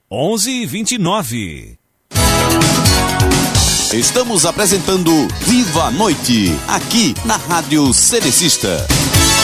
11h29. Estamos apresentando Viva a Noite, aqui na Rádio Cerecista.